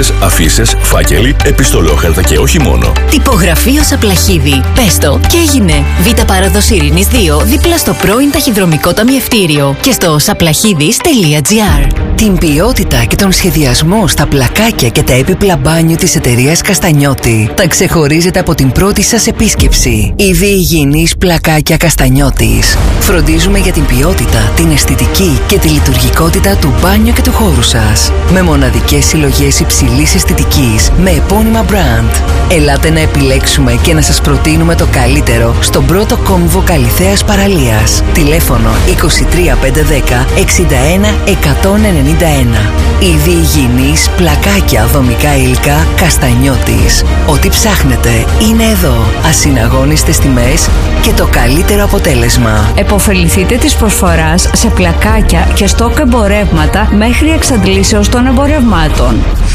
εφημερίδες, αφίσες, φάκελοι, επιστολόχαρτα και όχι μόνο. Τυπογραφείο Σαπλαχίδη. Πες το και έγινε. Β' Πάροδος Ειρήνης 2, δίπλα στο πρώην ταχυδρομικό ταμιευτήριο και στο saplachidis.gr. Την ποιότητα και τον σχεδιασμό στα πλακάκια και τα έπιπλα μπάνιου της εταιρείας Καστανιώτη τα ξεχωρίζετε από την πρώτη σας επίσκεψη. Είδη υγιεινής πλακάκια Καστανιώτης. Φροντίζουμε για την ποιότητα, την αισθητική και τη λειτουργικότητα του μπάνιου και του χώρου σας. Με μοναδικές συλλογές υψηλής αισθητικής, με επώνυμα brand. Ελάτε να επιλέξουμε και να σας προτείνουμε το καλύτερο στον πρώτο κόμβο Καλιθέας Παραλίας. Τηλέφωνο 23 510 61 191. Είδη υγιεινής πλακάκια δομικά υλικά Καστανιώτης. Ό,τι ψάχνετε είναι εδώ. Ασυναγώνιστες τιμές και το καλύτερο αποτέλεσμα. Εποφεληθείτε της προσφοράς σε πλακάκια και στόκ εμπορεύματα μέχρι εξαντλήσεως των εμπορευμάτων.